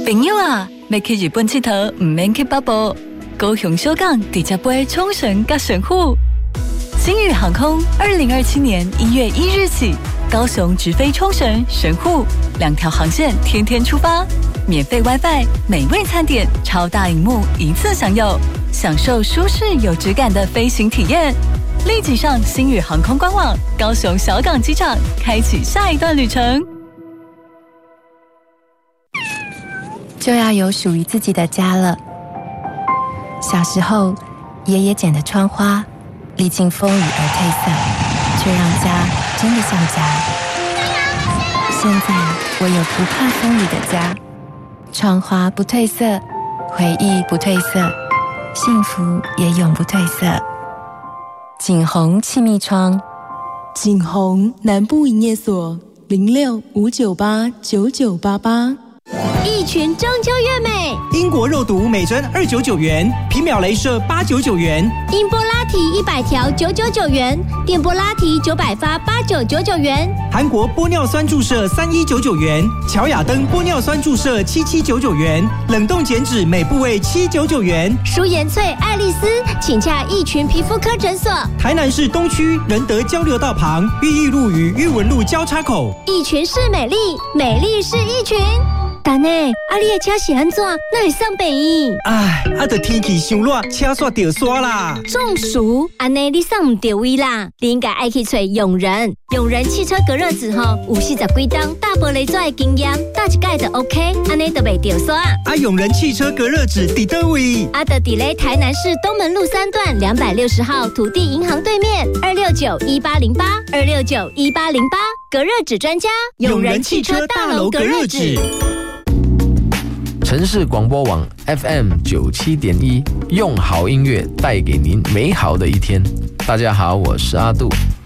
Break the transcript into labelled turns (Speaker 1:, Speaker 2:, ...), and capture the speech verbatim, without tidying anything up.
Speaker 1: 朋友啊，要去日本佚佗，唔免去北部，高雄小港直接飞冲绳甲神户。星宇航空二零二七年一月一日起，高雄直飞冲绳、神户两条航线，天天出发，免费 WiFi， 美味餐点，超大荧幕一次享有，享受舒适有质感的飞行体验。立即上星宇航空官网，高雄小港机场，开启下一段旅程。
Speaker 2: 就要有属于自己的家了。小时候，爷爷剪的窗花，历经风雨而褪色，却让家真的像家。现在，我有不怕风雨的家，窗花不褪色，回忆不褪色，幸福也永不褪色。景宏气密窗，
Speaker 3: 景宏南部营业所零六五九八九九八八。
Speaker 4: 一群中秋月美，
Speaker 5: 英国肉毒每针二九九元，皮秒雷射八九九元，
Speaker 4: 音波拉提一百条九九九元，电波拉提九百发八九九九元，
Speaker 5: 韩国玻尿酸注射三一九九元，乔雅登玻尿酸注射七七九九元，冷冻减脂每部位七九九元。
Speaker 4: 舒颜萃、爱丽丝，请洽一群皮肤科诊所。
Speaker 5: 台南市东区仁德交流道旁，裕义路与裕文路交叉口。
Speaker 4: 一群是美丽，美丽是一群。但呢，啊你的车是安怎？哪会送病院？
Speaker 5: 唉，啊，就天气伤热，车煞掉刷啦。
Speaker 4: 中暑，安尼你送唔到位啦。你应该爱去找永仁，永仁汽车隔热纸吼，有四十几档大玻璃纸的经验，搭一盖就 OK， 安尼就袂掉刷。
Speaker 5: 啊，永仁汽车隔热纸伫倒位？
Speaker 4: 啊，就伫咧台南市东门路三段两百六十号土地银行对面，二六九一八零八，二六九一八零八，隔热纸专家，
Speaker 5: 永仁汽车大楼隔热纸。
Speaker 6: 城市广播网 F M 九七点一，用好音乐带给您美好的一天。大家好，我是阿杜。